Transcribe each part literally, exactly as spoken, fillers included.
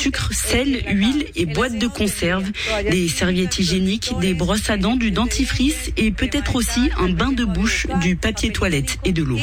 sucre, sel, huile et boîtes de conserve, des serviettes hygiéniques, des brosses à dents, du dentifrice et peut-être aussi un bain de bouche, du papier toilette et de l'eau.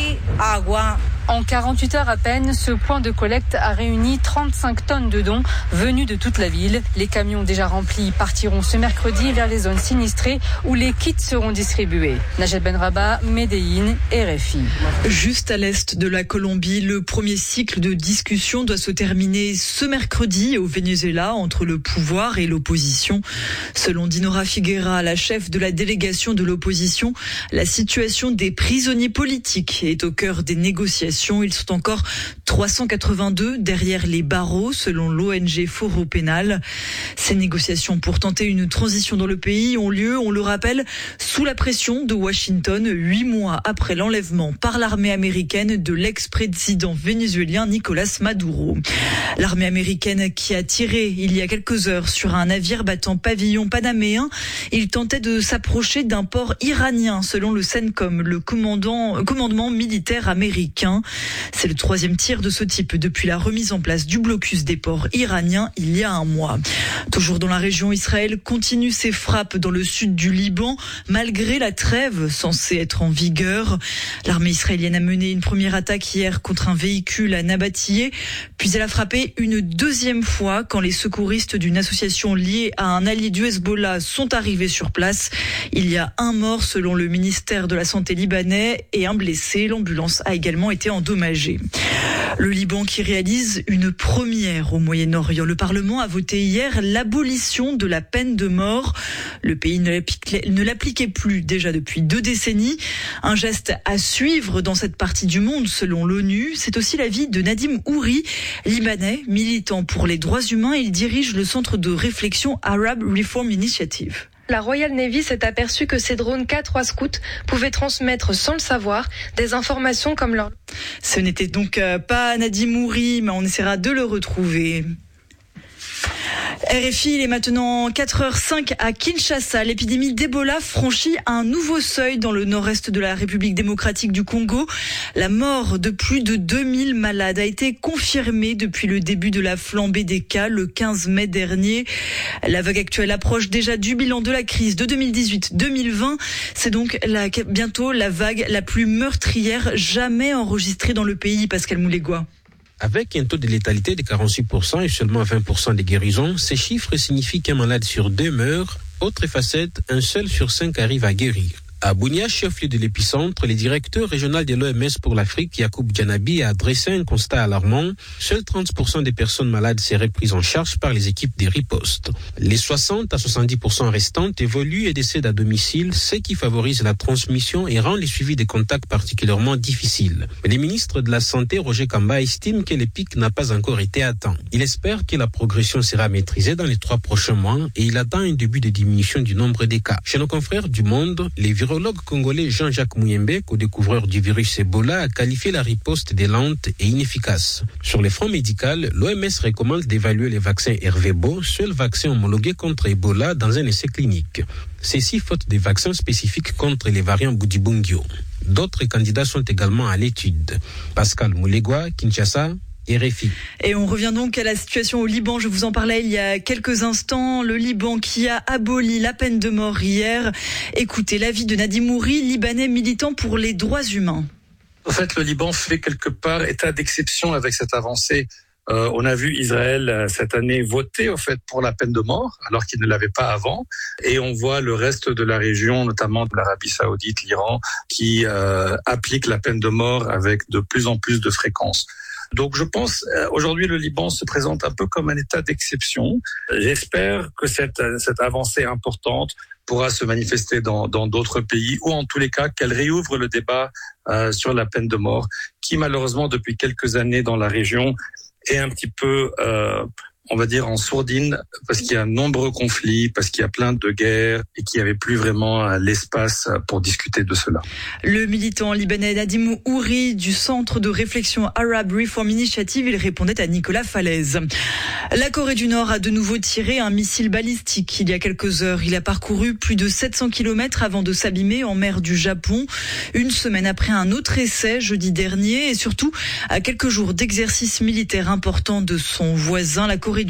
En quarante-huit heures à peine, ce point de collecte a réuni trente-cinq tonnes de dons venus de toute la ville. Les camions déjà remplis partiront ce mercredi vers les zones sinistrées où les kits seront distribués. Najat Benraba, Médéine, R F I. Juste à l'est de la Colombie, le premier cycle de discussion doit se terminer ce mercredi au Venezuela entre le pouvoir et l'opposition. Selon Dinora Figuera, la chef de la délégation de l'opposition, la situation des prisonniers politiques est au cœur des négociations. Ils sont encore trois cent quatre-vingt-deux derrière les barreaux, selon l'O N G Foro Pénal. Ces négociations pour tenter une transition dans le pays ont lieu, on le rappelle, sous la pression de Washington, huit mois après l'enlèvement par l'armée américaine de l'ex-président vénézuélien Nicolás Maduro. L'armée américaine qui a tiré il y a quelques heures sur un navire battant pavillon panaméen, il tentait de s'approcher d'un port iranien, selon le CENTCOM, le commandant, commandement militaire américain. C'est le troisième tir de ce type depuis la remise en place du blocus des ports iraniens il y a un mois. Toujours dans la région, Israël continue ses frappes dans le sud du Liban, malgré la trêve censée être en vigueur. L'armée israélienne a mené une première attaque hier contre un véhicule à Nabatillé, puis elle a frappé une deuxième fois quand les secouristes d'une association liée à un allié du Hezbollah sont arrivés sur place. Il y a un mort selon le ministère de la Santé libanais et un blessé. L'ambulance a également été endommagée. Le Liban qui réalise une première au Moyen-Orient. Le Parlement a voté hier l'abolition de la peine de mort. Le pays ne l'appliquait plus déjà depuis deux décennies. Un geste à suivre dans cette partie du monde selon l'ONU. C'est aussi l'avis de Nadim Houri, libanais, militant pour les droits humains. Il dirige le centre de réflexion Arab Reform Initiative. La Royal Navy s'est aperçue que ces drones K trois Scout pouvaient transmettre sans le savoir des informations comme leur... Ce n'était donc pas Nadim Houri, mais on essaiera de le retrouver. R F I, il est maintenant quatre heures cinq à Kinshasa. L'épidémie d'Ebola franchit un nouveau seuil dans le nord-est de la République démocratique du Congo. La mort de plus de deux mille malades a été confirmée depuis le début de la flambée des cas le quinze mai dernier. La vague actuelle approche déjà du bilan de la crise de deux mille dix-huit deux mille vingt. C'est donc la, bientôt la vague la plus meurtrière jamais enregistrée dans le pays, Pascal Moulégois. Avec un taux de létalité de quarante-six pour cent et seulement vingt pour cent de guérisons, ces chiffres signifient qu'un malade sur deux meurt. Autre facette, un seul sur cinq arrive à guérir. À Bunia, chef-lieu de l'épicentre, le directeur régional de l'O M S pour l'Afrique, Yacoub Djanabi, a dressé un constat alarmant. Seuls trente pour cent des personnes malades seraient prises en charge par les équipes des ripostes. Les soixante à soixante-dix pour cent restantes évoluent et décèdent à domicile, ce qui favorise la transmission et rend les suivis des contacts particulièrement difficiles. Le ministre de la Santé, Roger Kamba, estime que le pic n'a pas encore été atteint. Il espère que la progression sera maîtrisée dans les trois prochains mois et il attend un début de diminution du nombre des cas. Chez nos confrères du Monde, les virologue congolais Jean-Jacques Mouyembe, co-découvreur du virus Ebola, a qualifié la riposte de lente et inefficace. Sur le front médical, l'O M S recommande d'évaluer les vaccins Ervebo, seul vaccin homologué contre Ebola dans un essai clinique. Ceci faute des vaccins spécifiques contre les variants Budibungyo. D'autres candidats sont également à l'étude. Pascal Moulégois, Kinshasa, R F I. Et on revient donc à la situation au Liban. Je vous en parlais il y a quelques instants. Le Liban qui a aboli la peine de mort hier. Écoutez l'avis de Nadim Houri, libanais militant pour les droits humains. En fait, le Liban fait quelque part état d'exception avec cette avancée. Euh, on a vu Israël cette année voter au fait pour la peine de mort, alors qu'il ne l'avait pas avant. Et on voit le reste de la région, notamment de l'Arabie Saoudite, l'Iran, qui euh, applique la peine de mort avec de plus en plus de fréquence. Donc je pense, aujourd'hui le Liban se présente un peu comme un état d'exception. J'espère que cette, cette avancée importante pourra se manifester dans, dans d'autres pays, ou en tous les cas qu'elle réouvre le débat euh, sur la peine de mort, qui malheureusement depuis quelques années dans la région est un petit peu... Euh, on va dire en sourdine, parce qu'il y a de nombreux conflits, parce qu'il y a plein de guerres et qu'il n'y avait plus vraiment l'espace pour discuter de cela. Le militant libanais Nadim Houri du centre de réflexion Arab Reform Initiative, il répondait à Nicolas Falaise. La Corée du Nord a de nouveau tiré un missile balistique il y a quelques heures. Il a parcouru plus de sept cents kilomètres avant de s'abîmer en mer du Japon, une semaine après un autre essai jeudi dernier et surtout à quelques jours d'exercice militaire important de son voisin. La Corée